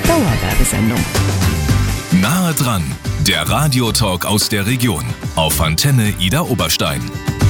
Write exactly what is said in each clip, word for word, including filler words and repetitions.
Dauerwerbesendung. Nahe dran, der Radiotalk aus der Region auf Antenne Ida Oberstein.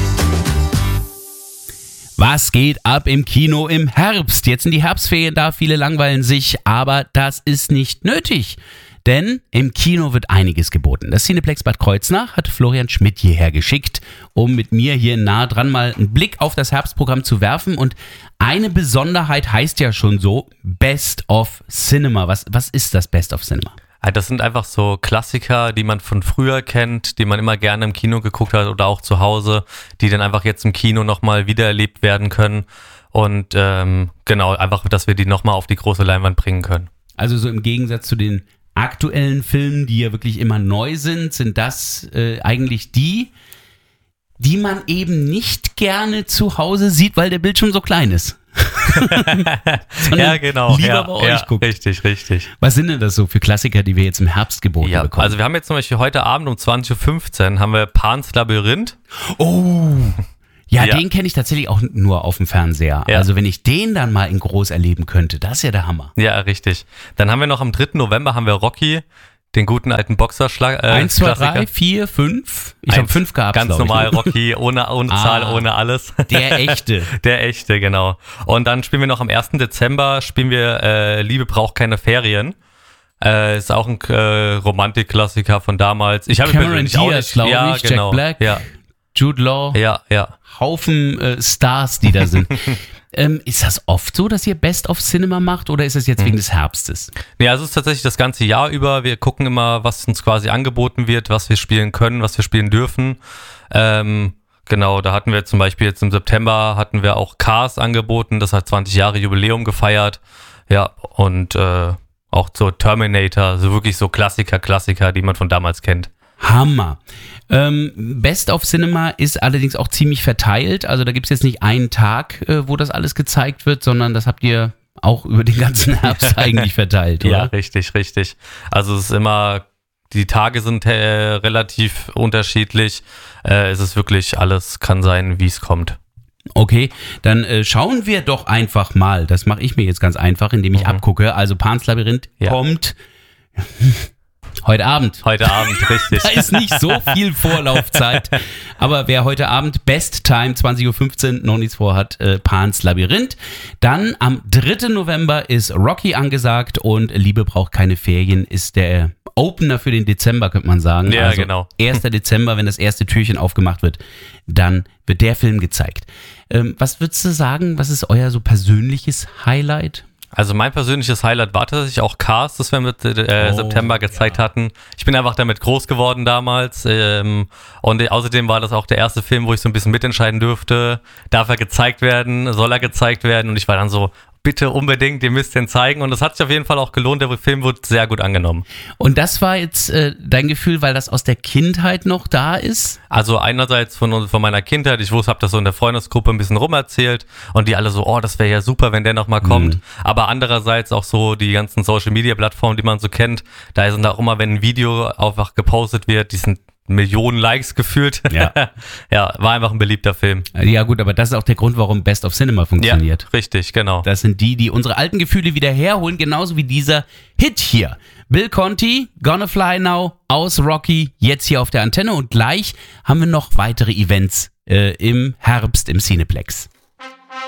Was geht ab im Kino im Herbst? Jetzt sind die Herbstferien da, viele langweilen sich, aber das ist nicht nötig. Denn im Kino wird einiges geboten. Das Cineplex Bad Kreuznach hat Florian Schmidt hierher geschickt, um mit mir hier nahe dran mal einen Blick auf das Herbstprogramm zu werfen. Und eine Besonderheit heißt ja schon so, Best of Cinema. Was, was ist das Best of Cinema? Das sind einfach so Klassiker, die man von früher kennt, die man immer gerne im Kino geguckt hat oder auch zu Hause, die dann einfach jetzt im Kino nochmal wiedererlebt werden können. Und ähm, genau, einfach, dass wir die nochmal auf die große Leinwand bringen können. Also so im Gegensatz zu den aktuellen Filmen, die ja wirklich immer neu sind, sind das äh, eigentlich die, die man eben nicht gerne zu Hause sieht, weil der Bildschirm so klein ist. Ja, genau. Lieber ja, bei euch ja, guckt. Richtig, richtig. Was sind denn das so für Klassiker, die wir jetzt im Herbst geboten Ja, bekommen? also wir haben jetzt zum Beispiel heute Abend um zwanzig Uhr fünfzehn haben wir Pans Labyrinth. Oh, ja, Ja. den kenne ich tatsächlich auch nur auf dem Fernseher. Ja. Also wenn ich den dann mal in groß erleben könnte, das ist ja der Hammer. Ja, richtig. Dann haben wir noch am dritten November haben wir Rocky, den guten alten Boxerschlag. Äh, Eins, zwei, Klassiker. drei, vier, fünf. Ich habe Eins. fünf gehabt, Ganz glaub ich, normal ne? Rocky, ohne, ohne Ah. Zahl, ohne alles. Der echte. Der echte, genau. Und dann spielen wir noch am ersten Dezember, spielen wir äh, Liebe braucht keine Ferien. Äh, ist auch ein äh, Romantikklassiker von damals. Ich habe ihn Cameron persönlich auch Diaz, nicht. glaube Ja, ich, genau. Jack Black, Ja, Jude Law, ja, ja. Haufen äh, Stars, die da sind. ähm, ist das oft so, dass ihr Best of Cinema macht oder ist es jetzt wegen des Herbstes? Nee, also es ist tatsächlich das ganze Jahr über. Wir gucken immer, was uns quasi angeboten wird, was wir spielen können, was wir spielen dürfen. Ähm, genau, da hatten wir zum Beispiel jetzt im September hatten wir auch Cars angeboten. Das hat zwanzig Jahre Jubiläum gefeiert. Ja, und äh, auch so Terminator, so wirklich so Klassiker, Klassiker, die man von damals kennt. Hammer. Ähm, Best of Cinema ist allerdings auch ziemlich verteilt. Also da gibt es jetzt nicht einen Tag, äh, wo das alles gezeigt wird, sondern das habt ihr auch über den ganzen Herbst eigentlich verteilt, oder? Ja, richtig, richtig. Also es ist immer, die Tage sind äh, relativ unterschiedlich. Äh, es ist wirklich alles, kann sein, wie es kommt. Okay, dann äh, schauen wir doch einfach mal. Das mache ich mir jetzt ganz einfach, indem ich Mhm. abgucke. Also Pans Labyrinth Ja. kommt heute Abend. Heute Abend, richtig. Da ist nicht so viel Vorlaufzeit. Aber wer heute Abend Best Time zwanzig Uhr fünfzehn noch nichts vorhat, äh, Pans Labyrinth. Dann am dritten November ist Rocky angesagt und Liebe braucht keine Ferien ist der Opener für den Dezember, könnte man sagen. Ja, also genau. erster Dezember, wenn das erste Türchen aufgemacht wird, dann wird der Film gezeigt. Ähm, was würdest du sagen, was ist euer so persönliches Highlight? Also mein persönliches Highlight war tatsächlich auch Cars, das wir mit äh, Oh, September gezeigt hatten. Ich bin einfach damit groß geworden damals ähm, und außerdem war das auch der erste Film, wo ich so ein bisschen mitentscheiden durfte. Darf er gezeigt werden? Soll er gezeigt werden? Und ich war dann so, bitte unbedingt, ihr müsst den zeigen. Und das hat sich auf jeden Fall auch gelohnt. Der Film wurde sehr gut angenommen. Und das war jetzt äh, dein Gefühl, weil das aus der Kindheit noch da ist? Also einerseits von, von meiner Kindheit, ich wusste, habe das so in der Freundesgruppe ein bisschen rumerzählt und die alle so, oh, das wäre ja super, wenn der nochmal kommt. Mhm. Aber andererseits auch so die ganzen Social-Media-Plattformen, die man so kennt, da sind auch immer, wenn ein Video einfach gepostet wird, die sind Millionen Likes gefühlt. Ja. Ja, war einfach ein beliebter Film. Ja gut, aber das ist auch der Grund, warum Best of Cinema funktioniert. Ja, richtig, genau. Das sind die, die unsere alten Gefühle wieder herholen, genauso wie dieser Hit hier. Bill Conti, Gonna Fly Now, aus Rocky, jetzt hier auf der Antenne. Und gleich haben wir noch weitere Events äh, im Herbst im Cineplex.